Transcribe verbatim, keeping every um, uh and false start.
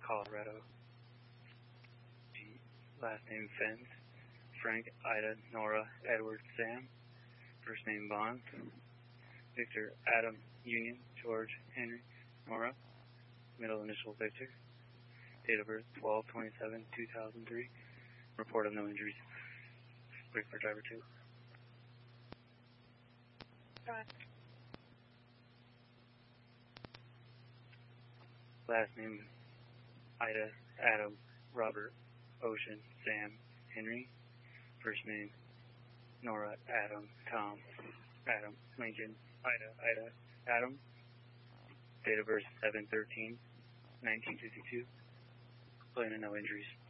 Colorado. Last name Fenn. Frank, Ida, Nora, Edward, Sam. First name Bond. Victor, Adam, Union, George, Henry, Nora. Middle initial Victor. Date of birth twelve twenty-seven two thousand three. Report of no injuries. Wait for driver two. Last name Ida, Adam, Robert, Ocean, Sam, Henry. First name Nora, Adam, Tom, Adam, Lincoln, Ida, Ida, Adam. Date of birth seven thirteen nineteen fifty-two. Plain and no injuries.